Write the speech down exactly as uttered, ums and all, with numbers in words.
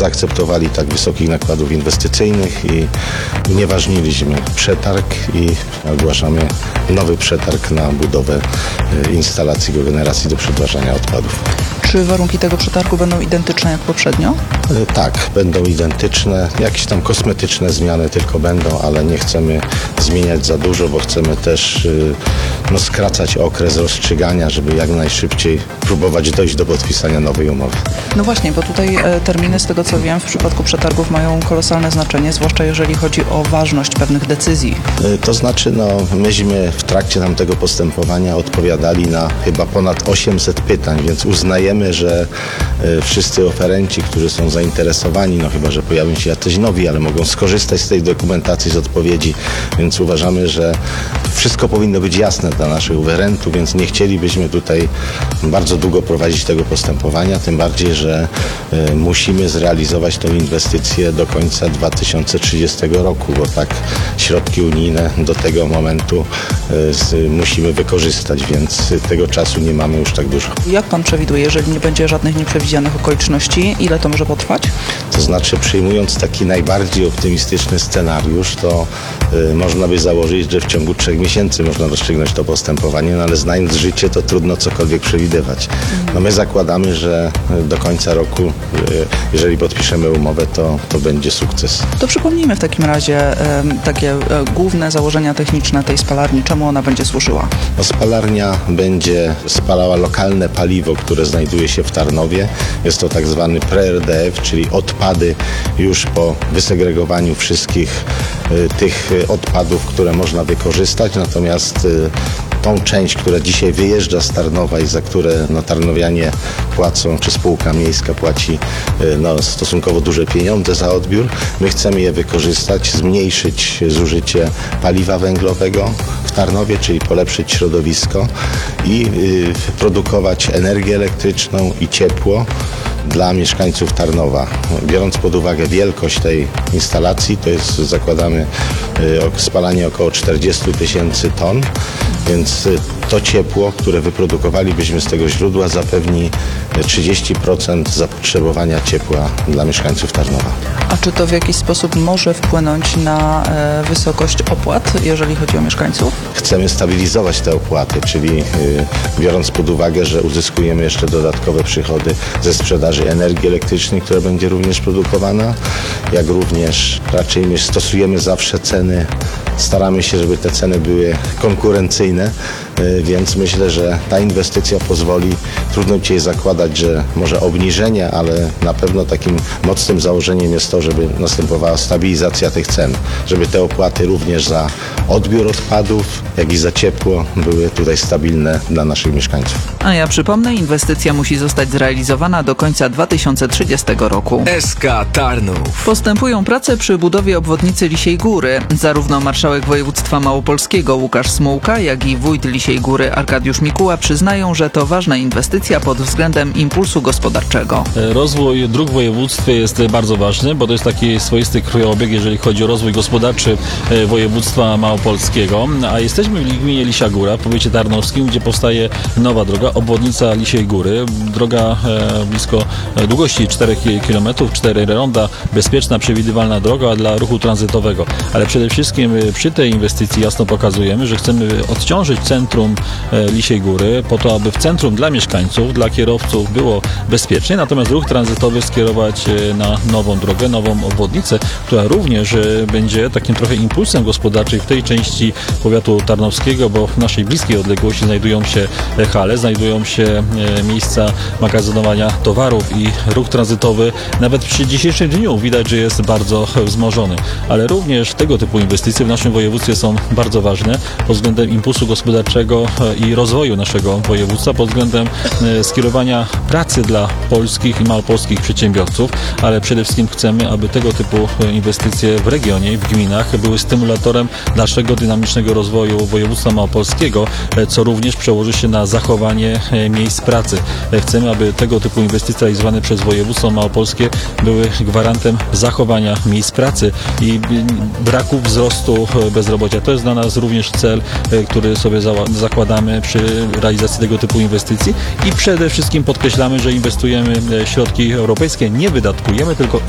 zaakceptowali tak wysokich nakładów inwestycyjnych i unieważniliśmy przetarg i ogłaszamy nowy przetarg na budowę instalacji kogeneracji do przetwarzania odpadów. Czy warunki tego przetargu będą identyczne jak poprzednio? Tak, będą identyczne. Jakieś tam kosmetyczne zmiany tylko będą, ale nie chcemy zmieniać za dużo, bo chcemy też no, skracać okres rozstrzygania, żeby jak najszybciej próbować dojść do podpisania nowej umowy. No właśnie, bo tutaj terminy, z tego co wiem, w przypadku przetargów mają kolosalne znaczenie, zwłaszcza jeżeli chodzi o ważność pewnych decyzji. To znaczy, no, myśmy w trakcie tamtego postępowania odpowiadali na chyba ponad osiemset pytań, więc uznajemy, że wszyscy oferenci, którzy są zainteresowani, no chyba że pojawią się jacyś nowi, ale mogą skorzystać z tej dokumentacji, z odpowiedzi, więc uważamy, że wszystko powinno być jasne dla naszych oferentów, więc nie chcielibyśmy tutaj bardzo długo prowadzić tego postępowania, tym bardziej, że y, musimy zrealizować tę inwestycję do końca dwa tysiące trzydziestego roku, bo tak środki unijne do tego momentu y, z, musimy wykorzystać, więc tego czasu nie mamy już tak dużo. Jak pan przewiduje, jeżeli nie będzie żadnych nieprzewidzianych okoliczności, ile to może potrwać? To znaczy, przyjmując taki najbardziej optymistyczny scenariusz, to y, można by założyć, że w ciągu trzech miesięcy można rozstrzygnąć to postępowanie, no ale znając życie, to trudno cokolwiek przewidywać. No my zakładamy, że do końca roku, y, jeżeli podpiszemy umowę, to, to będzie sukces. To przypomnijmy w takim razie y, takie y, główne założenia techniczne tej spalarni, czemu ona będzie służyła? No, spalarnia będzie spalała lokalne paliwo, które znajduje się w Tarnowie. Jest to tak zwany pre-R D F, czyli odpady już po wysegregowaniu wszystkich y, tych odpadów, które można wykorzystać, natomiast y, tą część, która dzisiaj wyjeżdża z Tarnowa i za które no, tarnowianie płacą, czy spółka miejska płaci y, no, stosunkowo duże pieniądze za odbiór, my chcemy je wykorzystać, zmniejszyć zużycie paliwa węglowego w Tarnowie, czyli polepszyć środowisko i y, produkować energię elektryczną i ciepło dla mieszkańców Tarnowa. Biorąc pod uwagę wielkość tej instalacji, to jest, zakładamy, spalanie około czterdzieści tysięcy ton, więc to ciepło, które wyprodukowalibyśmy z tego źródła, zapewni trzydzieści procent zapotrzebowania ciepła dla mieszkańców Tarnowa. A czy to w jakiś sposób może wpłynąć na e, wysokość opłat, jeżeli chodzi o mieszkańców? Chcemy stabilizować te opłaty, czyli y, biorąc pod uwagę, że uzyskujemy jeszcze dodatkowe przychody ze sprzedaży energii elektrycznej, która będzie również produkowana, jak również raczej my stosujemy zawsze ceny, staramy się, żeby te ceny były konkurencyjne, y, więc myślę, że ta inwestycja pozwoli, trudno dzisiaj zakładać, że może obniżenie, ale na pewno takim mocnym założeniem jest to, żeby następowała stabilizacja tych cen, żeby te opłaty również za odbiór odpadów, jak i za ciepło były tutaj stabilne dla naszych mieszkańców. A ja przypomnę, inwestycja musi zostać zrealizowana do końca dwa tysiące trzydziestego roku. S K Tarnów. Postępują prace przy budowie obwodnicy Lisiej Góry. Zarówno marszałek województwa małopolskiego Łukasz Smułka, jak i wójt Lisiej Góry Arkadiusz Mikuła przyznają, że to ważna inwestycja pod względem impulsu gospodarczego. Rozwój dróg w województwie jest bardzo ważny, bo to jest taki swoisty krwioobieg, jeżeli chodzi o rozwój gospodarczy województwa małopolskiego. A jesteśmy w gminie Lisia Góra, w powiecie tarnowskim, gdzie powstaje nowa droga, obwodnica Lisiej Góry. Droga e, blisko e, długości czterech kilometrów, cztery ronda, bezpieczna, przewidywalna droga dla ruchu tranzytowego. Ale przede wszystkim e, przy tej inwestycji jasno pokazujemy, że chcemy odciążyć centrum e, Lisiej Góry po to, aby w centrum dla mieszkańców, dla kierowców było bezpiecznie, natomiast ruch tranzytowy skierować e, na nową drogę, nową obwodnicę, która również e, będzie takim trochę impulsem gospodarczym w tej części powiatu tarnowskiego, bo w naszej bliskiej odległości znajdują się hale, znajdują się miejsca magazynowania towarów i ruch tranzytowy nawet przy dzisiejszym dniu widać, że jest bardzo wzmożony. Ale również tego typu inwestycje w naszym województwie są bardzo ważne pod względem impulsu gospodarczego i rozwoju naszego województwa, pod względem skierowania pracy dla polskich i małopolskich przedsiębiorców, ale przede wszystkim chcemy, aby tego typu inwestycje w regionie, w gminach były stymulatorem naszego dynamicznego rozwoju województwa małopolskiego, co również przełoży się na zachowanie miejsc pracy. Chcemy, aby tego typu inwestycje realizowane przez województwo małopolskie były gwarantem zachowania miejsc pracy i braku wzrostu bezrobocia. To jest dla nas również cel, który sobie zakładamy przy realizacji tego typu inwestycji i przede wszystkim podkreślamy, że inwestujemy środki europejskie, nie wydatkujemy, tylko